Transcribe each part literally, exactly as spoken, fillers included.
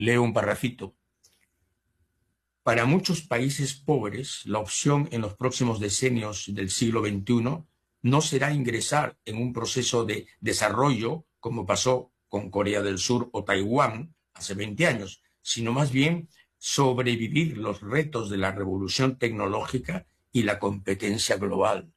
Leo un parrafito. Para muchos países pobres, la opción en los próximos decenios del siglo veintiuno no será ingresar en un proceso de desarrollo, como pasó con Corea del Sur o Taiwán hace veinte años, sino más bien sobrevivir los retos de la revolución tecnológica y la competencia global.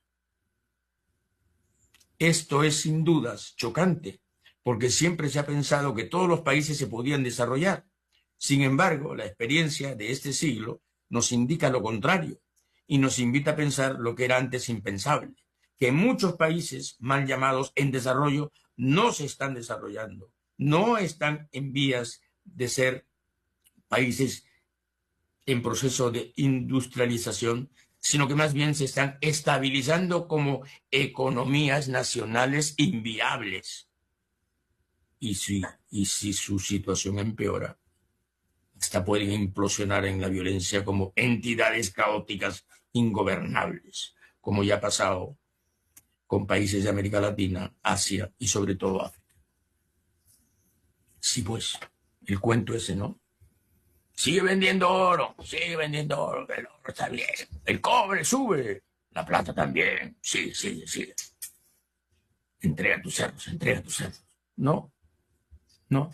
Esto es sin dudas chocante, porque siempre se ha pensado que todos los países se podían desarrollar. Sin embargo, la experiencia de este siglo nos indica lo contrario y nos invita a pensar lo que era antes impensable, que muchos países mal llamados en desarrollo no se están desarrollando, no están en vías de ser países en proceso de industrialización, sino que más bien se están estabilizando como economías nacionales inviables. Y si, y si su situación empeora, hasta pueden implosionar en la violencia como entidades caóticas ingobernables, como ya ha pasado con países de América Latina, Asia y sobre todo África. Sí, pues, el cuento ese, ¿no? Sigue vendiendo oro, sigue vendiendo oro, el oro está bien, el cobre sube, la plata también, sigue, sigue, sigue. Entrega tus cerros, entrega tus cerros. No, no.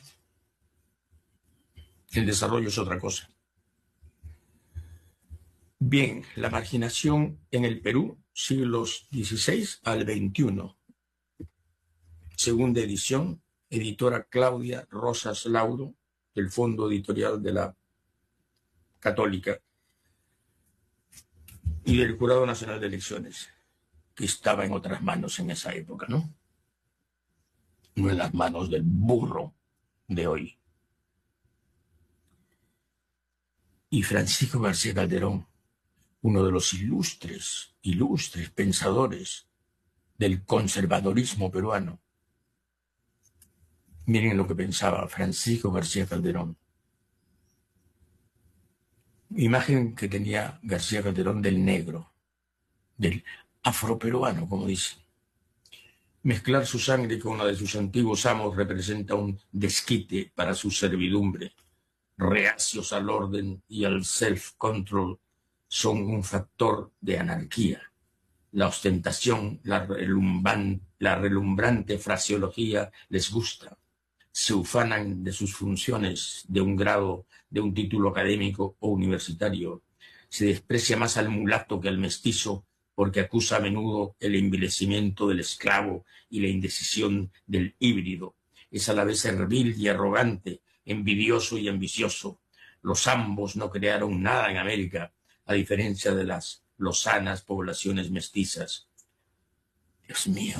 El desarrollo es otra cosa. Bien, la marginación en el Perú, siglos dieciséis al veintiuno. Segunda edición, editora Claudia Rosas Lauro, del Fondo Editorial de la Católica y del Jurado Nacional de Elecciones, que estaba en otras manos en esa época, ¿no? No en las manos del burro de hoy. Y Francisco García Calderón, uno de los ilustres, ilustres pensadores del conservadorismo peruano. Miren lo que pensaba Francisco García Calderón. Imagen que tenía García Calderón del negro, del afroperuano, como dice. Mezclar su sangre con la de sus antiguos amos representa un desquite para su servidumbre. Reacios al orden y al self-control son un factor de anarquía. La ostentación, la, relumban, la relumbrante fraseología les gusta. Se ufanan de sus funciones, de un grado, de un título académico o universitario. Se desprecia más al mulato que al mestizo, porque acusa a menudo el envilecimiento del esclavo y la indecisión del híbrido. Es a la vez servil y arrogante, envidioso y ambicioso. Los ambos no crearon nada en América, a diferencia de las lozanas poblaciones mestizas. Dios mío.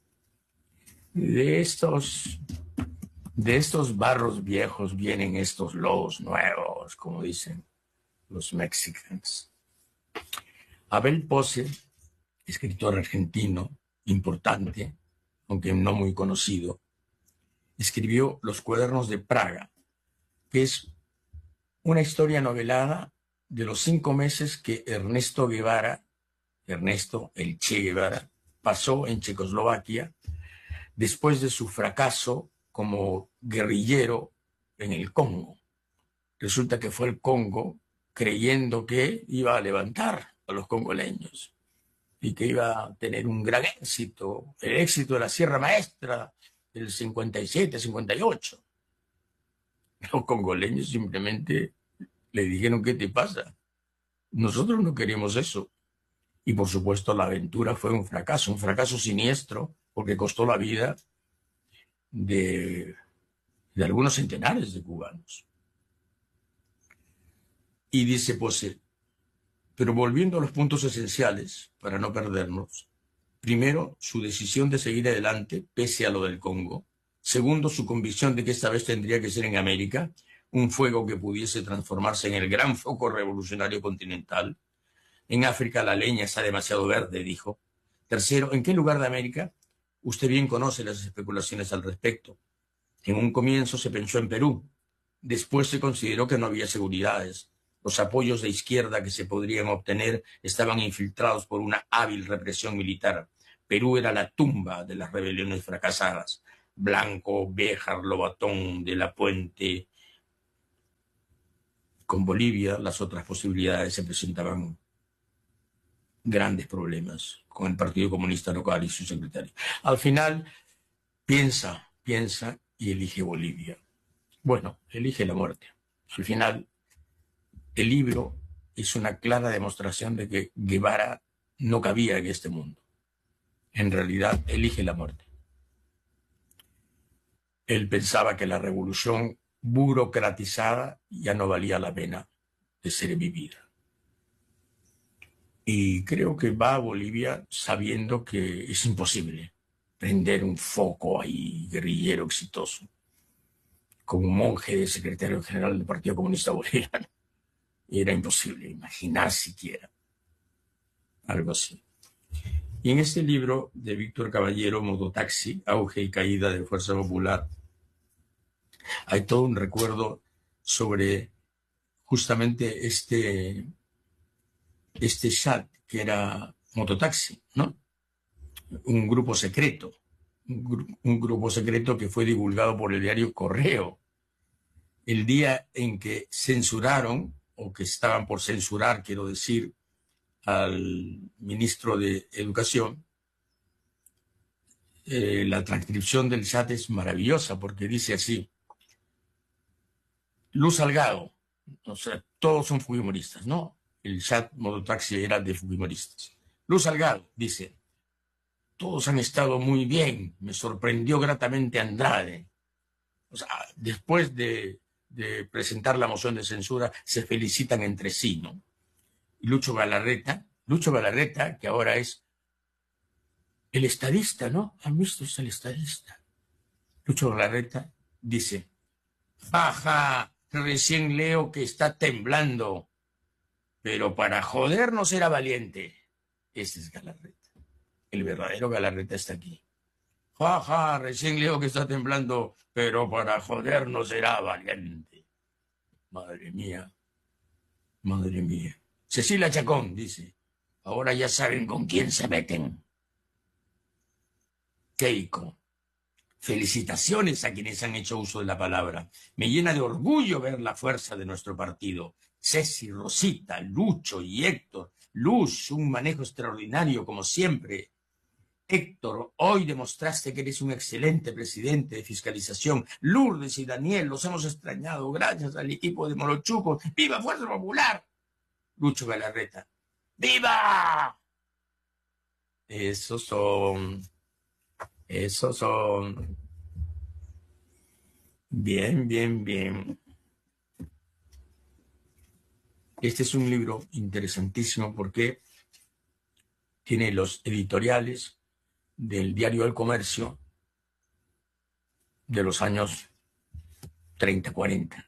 De estos, de estos barros viejos vienen estos lobos nuevos, como dicen los mexicanos. Abel Pose, escritor argentino importante, aunque no muy conocido, escribió Los Cuadernos de Praga, que es una historia novelada de los cinco meses que Ernesto Guevara, Ernesto el Che Guevara, pasó en Checoslovaquia después de su fracaso como guerrillero en el Congo. Resulta que fue el Congo creyendo que iba a levantar a los congoleños y que iba a tener un gran éxito, el éxito de la Sierra Maestra del cincuenta y siete, cincuenta y ocho. Los congoleños simplemente le dijeron, ¿qué te pasa? Nosotros no queremos eso. Y por supuesto la aventura fue un fracaso, un fracaso siniestro, porque costó la vida de, de algunos centenares de cubanos. Y dice Pose, pero volviendo a los puntos esenciales, para no perdernos, primero, su decisión de seguir adelante, pese a lo del Congo. Segundo, su convicción de que esta vez tendría que ser en América, un fuego que pudiese transformarse en el gran foco revolucionario continental. En África la leña está demasiado verde, dijo. Tercero, ¿en qué lugar de América? Usted bien conoce las especulaciones al respecto. En un comienzo se pensó en Perú. Después se consideró que no había seguridades. Los apoyos de izquierda que se podrían obtener estaban infiltrados por una hábil represión militar. Perú era la tumba de las rebeliones fracasadas. Blanco, Béjar, Lobatón, de la Puente, con Bolivia las otras posibilidades se presentaban grandes problemas con el Partido Comunista local y su secretario. Al final piensa, piensa y elige Bolivia. Bueno, elige la muerte. Al final, el libro es una clara demostración de que Guevara no cabía en este mundo. En realidad, elige la muerte. Él pensaba que la revolución burocratizada ya no valía la pena de ser vivida. Y creo que va a Bolivia sabiendo que es imposible prender un foco ahí guerrillero exitoso con un monje de secretario general del Partido Comunista Boliviano. Era imposible imaginar siquiera algo así. Y en este libro de Víctor Caballero, Mototaxi, auge y caída de Fuerza Popular, hay todo un recuerdo sobre justamente este, este chat que era Mototaxi, ¿no? Un grupo secreto, un, gru un grupo secreto que fue divulgado por el diario Correo. El día en que censuraron, o que estaban por censurar, quiero decir, al ministro de Educación, eh, la transcripción del chat es maravillosa porque dice así: Luz Salgado, o sea, todos son fujimoristas, ¿no? El chat Mototaxi era de fujimoristas. Luz Salgado dice: todos han estado muy bien, me sorprendió gratamente Andrade. O sea, después de, de presentar la moción de censura, se felicitan entre sí, ¿no? Y Lucho Galarreta, Lucho Galarreta, que ahora es el estadista, ¿no? ¿Han visto? Es el estadista. Lucho Galarreta dice: jaja, recién leo que está temblando, pero para jodernos era valiente. Ese es Galarreta. El verdadero Galarreta está aquí. Jaja, recién leo que está temblando, pero para jodernos era valiente. Madre mía, madre mía. Cecilia Chacón dice: ahora ya saben con quién se meten. Keiko: felicitaciones a quienes han hecho uso de la palabra. Me llena de orgullo ver la fuerza de nuestro partido. Ceci, Rosita, Lucho y Héctor. Luz, un manejo extraordinario como siempre. Héctor, hoy demostraste que eres un excelente presidente de fiscalización. Lourdes y Daniel, los hemos extrañado gracias al equipo de Morochuco. ¡Viva Fuerza Popular! Lucho Galarreta: ¡viva! Esos son... Esos son... Bien, bien, bien. Este es un libro interesantísimo porque tiene los editoriales del diario El Comercio de los años treinta, cuarenta.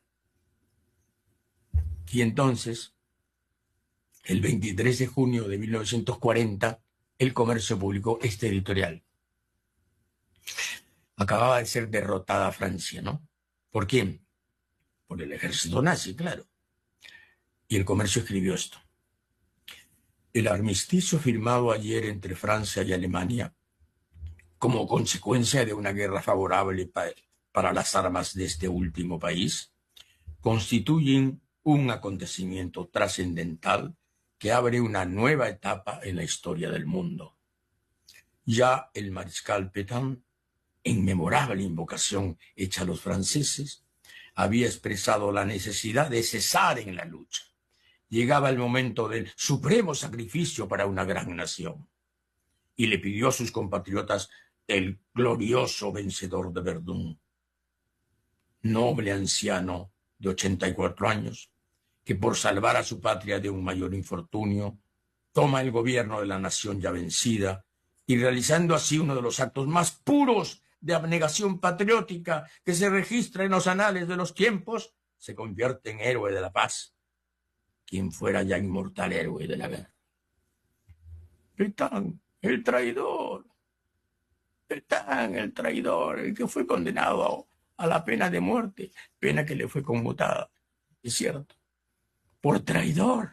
Y entonces, el veintitrés de junio de mil novecientos cuarenta, El Comercio publicó este editorial. Acababa de ser derrotada Francia, ¿no? ¿Por quién? Por el ejército nazi, claro. Y El Comercio escribió esto: el armisticio firmado ayer entre Francia y Alemania, como consecuencia de una guerra favorable pa para las armas de este último país, constituyen un acontecimiento trascendental que abre una nueva etapa en la historia del mundo. Ya el mariscal Pétain, en memorable invocación hecha a los franceses, había expresado la necesidad de cesar en la lucha. Llegaba el momento del supremo sacrificio para una gran nación. Y le pidió a sus compatriotas el glorioso vencedor de Verdún, noble anciano de ochenta y cuatro años, que por salvar a su patria de un mayor infortunio, toma el gobierno de la nación ya vencida y realizando así uno de los actos más puros de abnegación patriótica que se registra en los anales de los tiempos, se convierte en héroe de la paz, quien fuera ya inmortal héroe de la guerra. Pétain, el traidor, Pétain, el traidor, el que fue condenado a la pena de muerte, pena que le fue conmutada, es cierto, por traidor.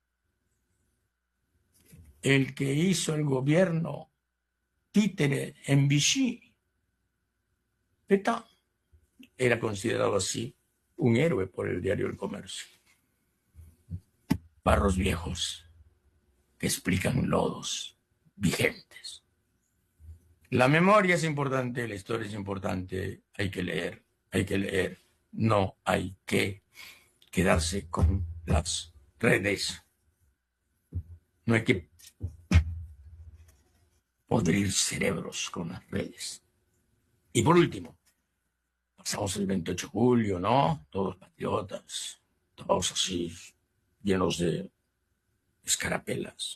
El que hizo el gobierno títere en Vichy, Pétain, era considerado así un héroe por el diario El Comercio. barros viejos que explican lodos vigentes. La memoria es importante, la historia es importante, hay que leer, hay que leer, no hay que quedarse con las redes, no hay que podrir cerebros con las redes. Y por último, pasamos el veintiocho de julio, ¿no? Todos patriotas, todos así, llenos de escarapelas.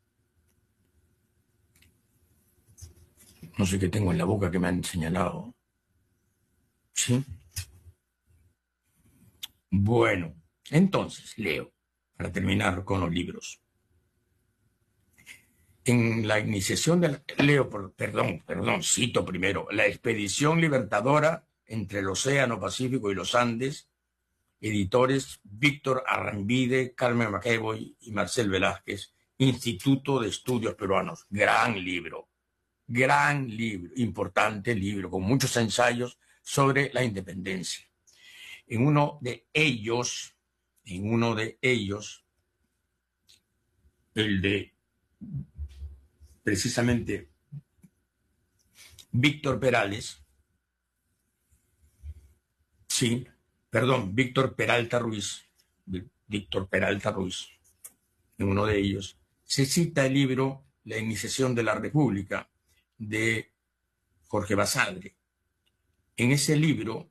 No sé qué tengo en la boca que me han señalado. ¿Sí? Bueno, entonces leo, para terminar con los libros. En la iniciación de la, leo, por, perdón, perdón, cito primero, La expedición libertadora entre el Océano Pacífico y los Andes, editores Víctor Arrambide, Carmen McEvoy y Marcel Velázquez, Instituto de Estudios Peruanos. Gran libro, gran libro, importante libro, con muchos ensayos sobre la independencia. En uno de ellos, en uno de ellos, el de precisamente Víctor Perales, sí, perdón, Víctor Peralta Ruiz, Víctor Peralta Ruiz, en uno de ellos, se cita el libro La iniciación de la República, de Jorge Basadre. En ese libro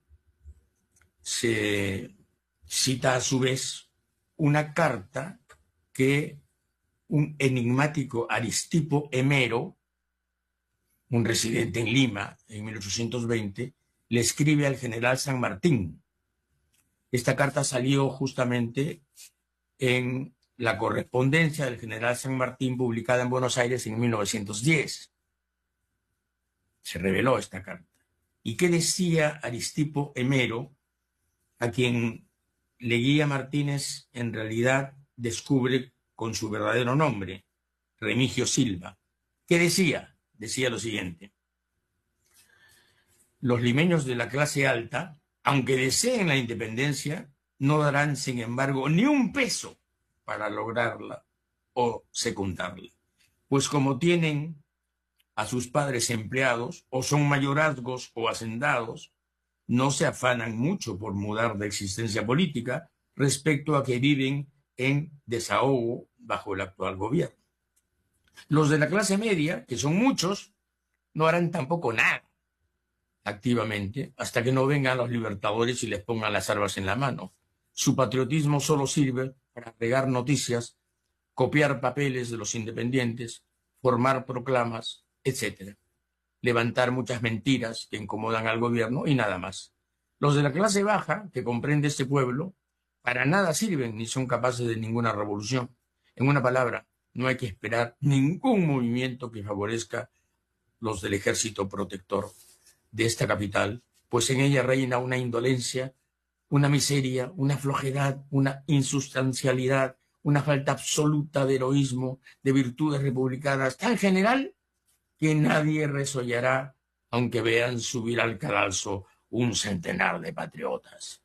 se cita a su vez una carta que un enigmático Aristipo Emero, un residente en Lima en mil ochocientos veinte, le escribe al general San Martín. Esta carta salió justamente en la correspondencia del general San Martín publicada en Buenos Aires en mil novecientos diez. Se reveló esta carta. ¿Y qué decía Aristipo Emero, a quien Leguía Martínez en realidad descubre con su verdadero nombre, Remigio Silva? ¿Qué decía? Decía lo siguiente: los limeños de la clase alta, aunque deseen la independencia, no darán, sin embargo, ni un peso para lograrla o secundarla, pues como tienen a sus padres empleados, o son mayorazgos o hacendados, no se afanan mucho por mudar de existencia política respecto a que viven en desahogo bajo el actual gobierno. Los de la clase media, que son muchos, no harán tampoco nada activamente hasta que no vengan los libertadores y les pongan las armas en la mano. Su patriotismo solo sirve para pegar noticias, copiar papeles de los independientes, formar proclamas, etcétera. Levantar muchas mentiras que incomodan al gobierno y nada más. Los de la clase baja, que comprende este pueblo, para nada sirven ni son capaces de ninguna revolución. En una palabra, no hay que esperar ningún movimiento que favorezca los del ejército protector de esta capital, pues en ella reina una indolencia, una miseria, una flojedad, una insustancialidad, una falta absoluta de heroísmo, de virtudes republicanas tan general que nadie resollará aunque vean subir al cadalso un centenar de patriotas.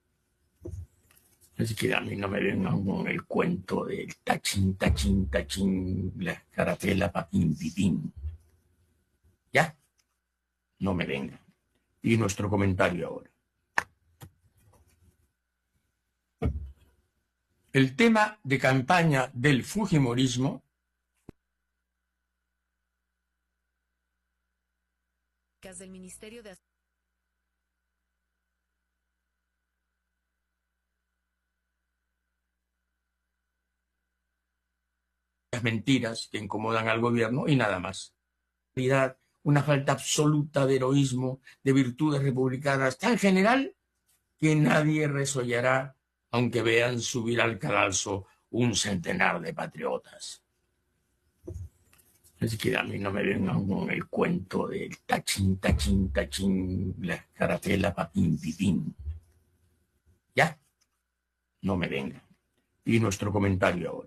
Así que a mí no me vengan con el cuento del tachín, tachín, tachín, la escarapela, papín, pipín. ¿Ya? No me vengan. Y nuestro comentario ahora. El tema de campaña del fujimorismo del Ministerio de las mentiras que incomodan al gobierno y nada más. Una falta absoluta de heroísmo, de virtudes republicanas tan general que nadie resollará aunque vean subir al cadalso un centenar de patriotas. Así que a mí no me vengan con el cuento del tachín, tachín, tachín, la escarapela, papín, pipín. ¿Ya? No me vengan. Y nuestro comentario ahora.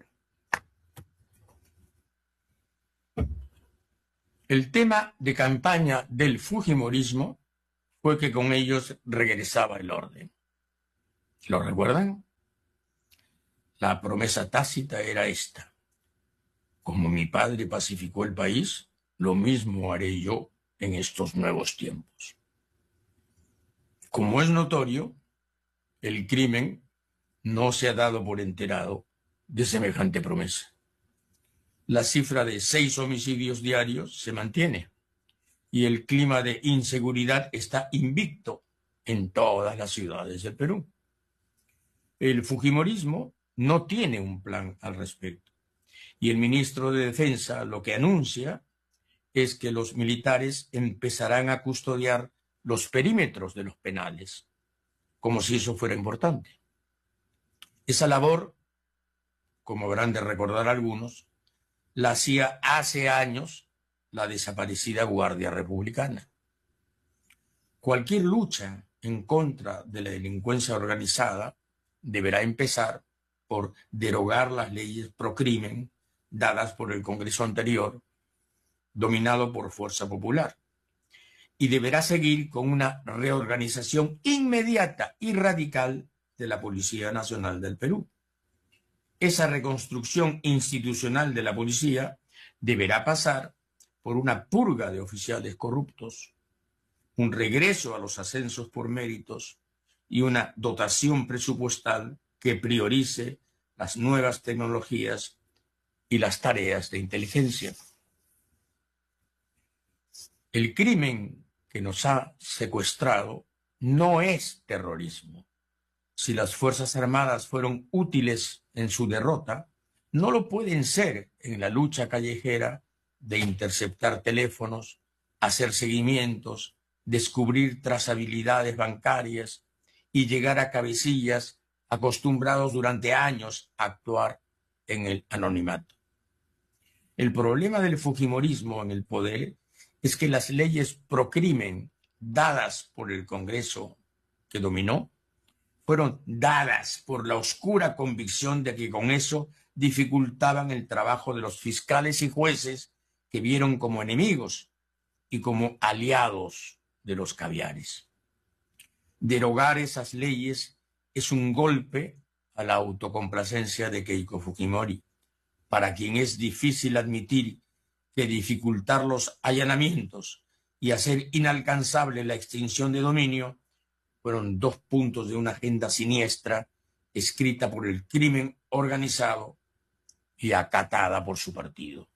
El tema de campaña del fujimorismo fue que con ellos regresaba el orden. ¿Lo recuerdan? La promesa tácita era esta: como mi padre pacificó el país, lo mismo haré yo en estos nuevos tiempos. Como es notorio, el crimen no se ha dado por enterado de semejante promesa. La cifra de seis homicidios diarios se mantiene y el clima de inseguridad está invicto en todas las ciudades del Perú. El fujimorismo no tiene un plan al respecto y el ministro de Defensa lo que anuncia es que los militares empezarán a custodiar los perímetros de los penales, como si eso fuera importante. Esa labor, como habrán de recordar algunos, la hacía hace años la desaparecida Guardia Republicana. Cualquier lucha en contra de la delincuencia organizada deberá empezar por derogar las leyes pro crimen dadas por el Congreso anterior, dominado por Fuerza Popular, y deberá seguir con una reorganización inmediata y radical de la Policía Nacional del Perú. Esa reconstrucción institucional de la policía deberá pasar por una purga de oficiales corruptos, un regreso a los ascensos por méritos y una dotación presupuestal que priorice las nuevas tecnologías y las tareas de inteligencia. El crimen que nos ha secuestrado no es terrorismo. Si las Fuerzas Armadas fueron útiles en su derrota, no lo pueden ser en la lucha callejera de interceptar teléfonos, hacer seguimientos, descubrir trazabilidades bancarias y llegar a cabecillas acostumbrados durante años a actuar en el anonimato. El problema del fujimorismo en el poder es que las leyes pro crimen dadas por el Congreso que dominó fueron dadas por la oscura convicción de que con eso dificultaban el trabajo de los fiscales y jueces que vieron como enemigos y como aliados de los caviares. Derogar esas leyes es un golpe a la autocomplacencia de Keiko Fujimori, para quien es difícil admitir que dificultar los allanamientos y hacer inalcanzable la extinción de dominio fueron dos puntos de una agenda siniestra escrita por el crimen organizado y acatada por su partido.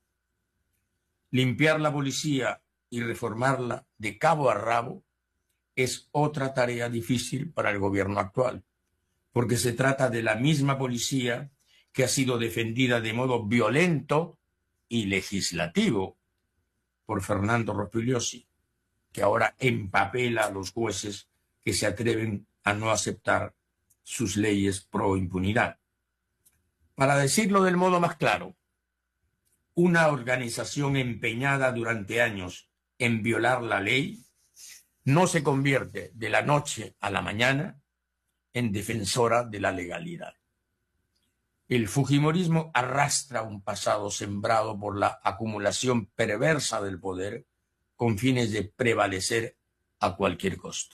Limpiar la policía y reformarla de cabo a rabo es otra tarea difícil para el gobierno actual, porque se trata de la misma policía que ha sido defendida de modo violento y legislativo por Fernando Rospigliosi, que ahora empapela a los jueces que se atreven a no aceptar sus leyes pro impunidad. Para decirlo del modo más claro, una organización empeñada durante años en violar la ley no se convierte de la noche a la mañana en defensora de la legalidad. El fujimorismo arrastra un pasado sembrado por la acumulación perversa del poder con fines de prevalecer a cualquier costo.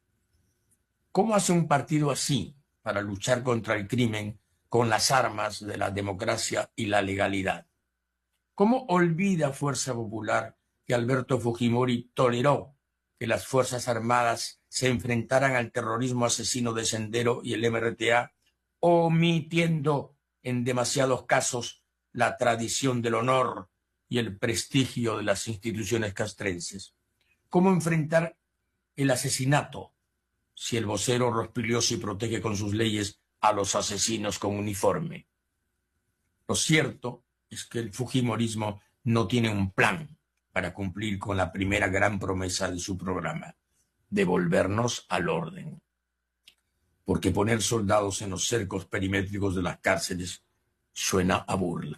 ¿Cómo hace un partido así para luchar contra el crimen con las armas de la democracia y la legalidad? ¿Cómo olvida Fuerza Popular que Alberto Fujimori toleró que las Fuerzas Armadas se enfrentaran al terrorismo asesino de Sendero y el M R T A, omitiendo en demasiados casos la tradición del honor y el prestigio de las instituciones castrenses? ¿Cómo enfrentar el asesinato si el vocero Rospigliosi protege con sus leyes a los asesinos con uniforme? Lo cierto es que el fujimorismo no tiene un plan para cumplir con la primera gran promesa de su programa: devolvernos al orden. Porque poner soldados en los cercos perimétricos de las cárceles suena a burla.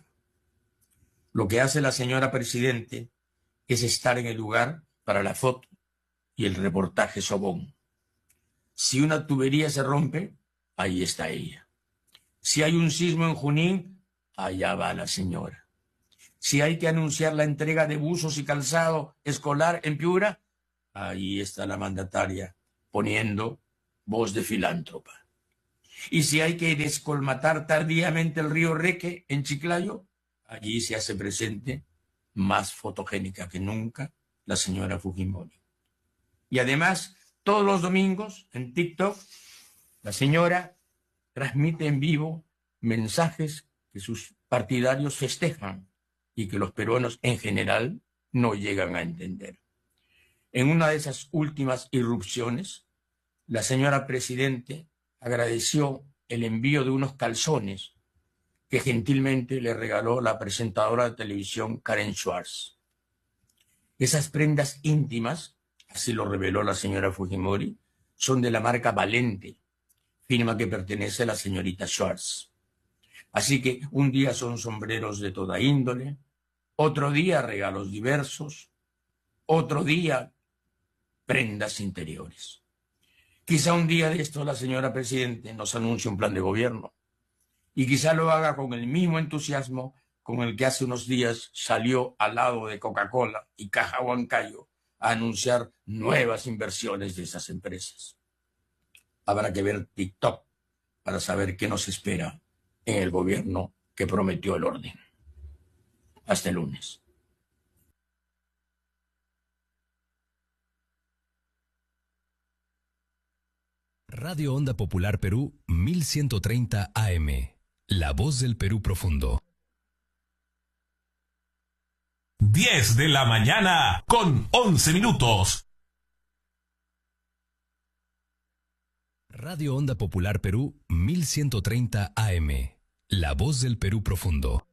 Lo que hace la señora Presidente es estar en el lugar para la foto y el reportaje sobón. Si una tubería se rompe, ahí está ella. Si hay un sismo en Junín, allá va la señora. Si hay que anunciar la entrega de buzos y calzado escolar en Piura, ahí está la mandataria, poniendo voz de filántropa. Y si hay que descolmatar tardíamente el río Reque en Chiclayo, allí se hace presente, más fotogénica que nunca, la señora Fujimori. Y además, todos los domingos en TikTok, la señora transmite en vivo mensajes que sus partidarios festejan y que los peruanos en general no llegan a entender. En una de esas últimas irrupciones, la señora Presidente agradeció el envío de unos calzones que gentilmente le regaló la presentadora de televisión Karen Schwartz. Esas prendas íntimas, así lo reveló la señora Fujimori, son de la marca Valente, firma que pertenece a la señorita Schwartz. Así que un día son sombreros de toda índole, otro día regalos diversos, otro día prendas interiores. Quizá un día de esto la señora Presidente nos anuncie un plan de gobierno y quizá lo haga con el mismo entusiasmo con el que hace unos días salió al lado de Coca-Cola y Caja Huancayo a anunciar nuevas inversiones de esas empresas. Habrá que ver TikTok para saber qué nos espera en el gobierno que prometió el orden. Hasta el lunes. Radio Onda Popular Perú mil ciento treinta A M. La voz del Perú profundo. diez de la mañana con once minutos. Radio Onda Popular Perú mil ciento treinta A M. La voz del Perú profundo.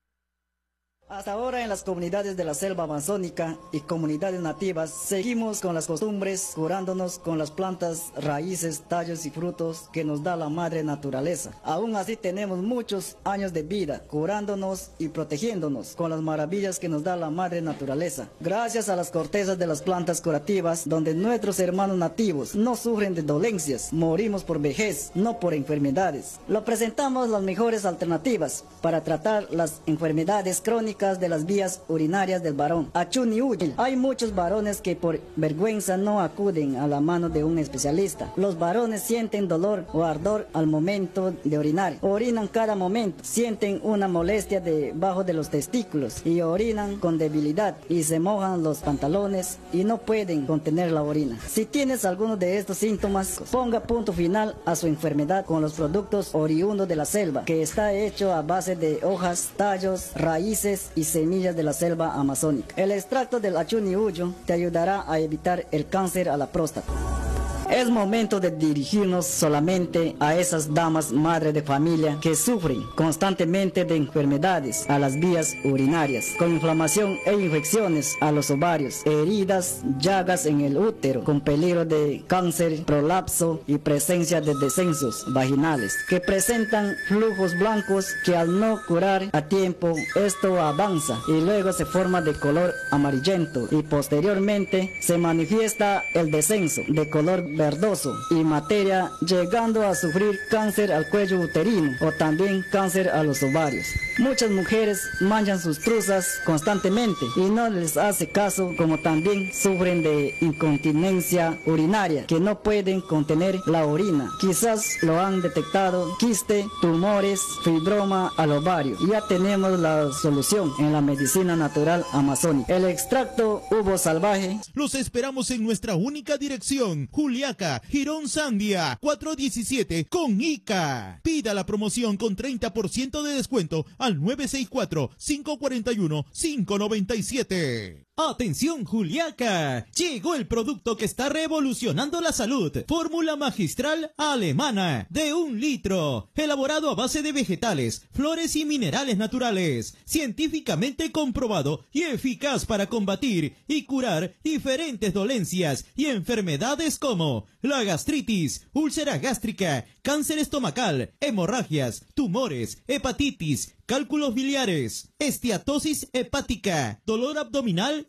Hasta ahora en las comunidades de la selva amazónica y comunidades nativas seguimos con las costumbres curándonos con las plantas, raíces, tallos y frutos que nos da la madre naturaleza. Aún así tenemos muchos años de vida curándonos y protegiéndonos con las maravillas que nos da la madre naturaleza. Gracias a las cortezas de las plantas curativas donde nuestros hermanos nativos no sufren de dolencias, morimos por vejez, no por enfermedades. Lo presentamos las mejores alternativas para tratar las enfermedades crónicas de las vías urinarias del varón. Achuniuy. Hay muchos varones que por vergüenza no acuden a la mano de un especialista. Los varones sienten dolor o ardor al momento de orinar. Orinan cada momento. Sienten una molestia debajo de los testículos y orinan con debilidad y se mojan los pantalones y no pueden contener la orina. Si tienes alguno de estos síntomas, ponga punto final a su enfermedad con los productos oriundos de la selva, que está hecho a base de hojas, tallos, raíces y semillas de la selva amazónica. El extracto del achuniuyo te ayudará a evitar el cáncer a la próstata. Es momento de dirigirnos solamente a esas damas madres de familia que sufren constantemente de enfermedades a las vías urinarias, con inflamación e infecciones a los ovarios, heridas, llagas en el útero, con peligro de cáncer, prolapso y presencia de descensos vaginales, que presentan flujos blancos que al no curar a tiempo, esto avanza y luego se forma de color amarillento y posteriormente se manifiesta el descenso de color verdoso y materia, llegando a sufrir cáncer al cuello uterino o también cáncer a los ovarios. Muchas mujeres manchan sus truzas constantemente y no les hace caso, como también sufren de incontinencia urinaria, que no pueden contener la orina. Quizás lo han detectado, quiste, tumores, fibroma al ovario. Ya tenemos la solución en la medicina natural amazónica. El extracto uvo salvaje. Los esperamos en nuestra única dirección, Juliaca, Girón Sandia, cuatrocientos diecisiete con Ica. Pida la promoción con treinta por ciento de descuento al nueve seis cuatro, cinco cuatro uno, cinco nueve siete. ¡Atención, Juliaca! Llegó el producto que está revolucionando la salud. Fórmula magistral alemana de un litro. Elaborado a base de vegetales, flores y minerales naturales. Científicamente comprobado y eficaz para combatir y curar diferentes dolencias y enfermedades como la gastritis, úlcera gástrica, cáncer estomacal, hemorragias, tumores, hepatitis, cálculos biliares, esteatosis hepática, dolor abdominal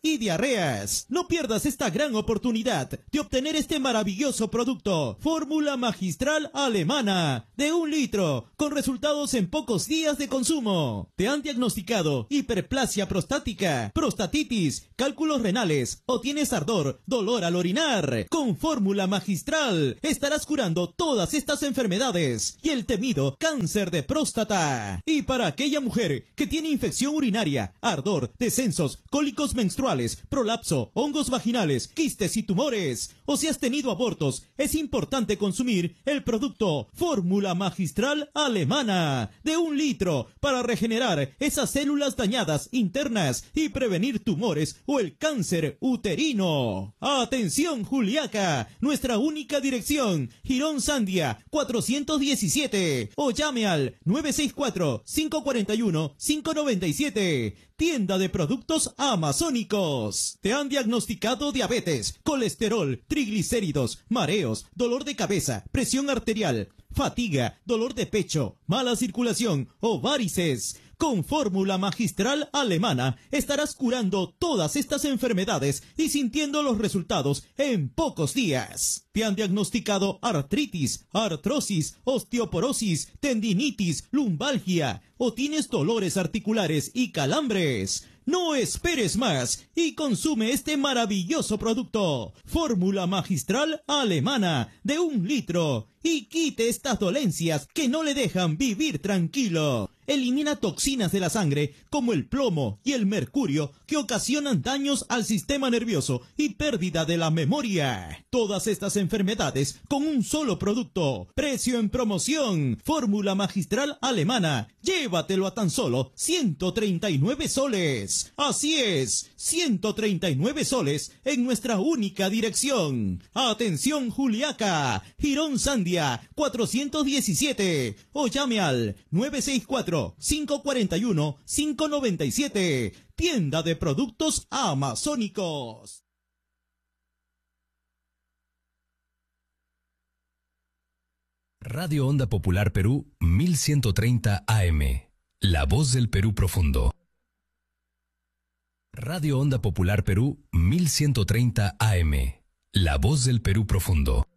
y diarreas. No pierdas esta gran oportunidad de obtener este maravilloso producto, Fórmula Magistral Alemana, de un litro, con resultados en pocos días de consumo. ¿Te han diagnosticado hiperplasia prostática, prostatitis, cálculos renales o tienes ardor, dolor al orinar? Con Fórmula Magistral estarás curando todas estas enfermedades y el temido cáncer de próstata. Y para aquella mujer que tiene infección urinaria, ardor, descensos, cólicos menstruales, prolapso, hongos vaginales, quistes y tumores, o si has tenido abortos, es importante consumir el producto Fórmula Magistral Alemana, de un litro, para regenerar esas células dañadas internas y prevenir tumores o el cáncer uterino. ¡Atención, Juliaca! Nuestra única dirección, Girón Sandia cuatrocientos diecisiete, o llame al nueve seis cuatro, cinco cuatro uno, cinco nueve siete. Tienda de productos amazónicos. ¿Te han diagnosticado diabetes, colesterol, triglicéridos, mareos, dolor de cabeza, presión arterial, fatiga, dolor de pecho, mala circulación o varices? Con Fórmula Magistral Alemana estarás curando todas estas enfermedades y sintiendo los resultados en pocos días. ¿Te han diagnosticado artritis, artrosis, osteoporosis, tendinitis, lumbalgia o tienes dolores articulares y calambres? No esperes más y consume este maravilloso producto, Fórmula Magistral Alemana, de un litro, y quite estas dolencias que no le dejan vivir tranquilo. Elimina toxinas de la sangre como el plomo y el mercurio que ocasionan daños al sistema nervioso y pérdida de la memoria. Todas estas enfermedades con un solo producto. Precio en promoción. Fórmula Magistral Alemana. Llévatelo a tan solo ciento treinta y nueve soles. Así es, ciento treinta y nueve soles en nuestra única dirección. Atención, Juliaca, Girón Sandia cuatrocientos diecisiete, o llame al nueve seis cuatro, cinco cuatro uno, cinco nueve siete. Tienda de productos amazónicos. Radio Onda Popular Perú mil ciento treinta A M. La voz del Perú profundo. Radio Onda Popular Perú mil ciento treinta A M. La voz del Perú profundo.